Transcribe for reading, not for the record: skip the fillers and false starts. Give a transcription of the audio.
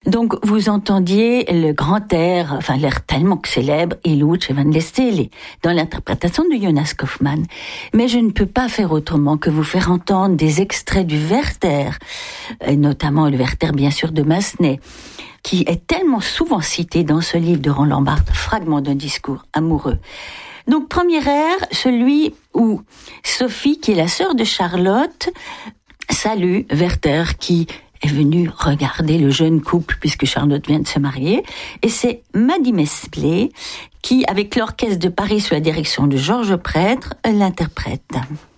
Donc, vous entendiez le grand air, l'air tellement célèbre, Iluce van le Stele, dans l'interprétation de Jonas Kaufmann. Mais je ne peux pas faire autrement que vous faire entendre des extraits du Werther, et notamment le Werther, bien sûr, de Massenet, qui est tellement souvent cité dans ce livre de Roland Barthes, Fragment d'un discours amoureux. Donc, premier air, celui où Sophie, qui est la sœur de Charlotte, salue Werther, qui est venu regarder le jeune couple puisque Charlotte vient de se marier, et c'est Maddy Mesplé qui, avec l'orchestre de Paris sous la direction de Georges Prêtre, l'interprète.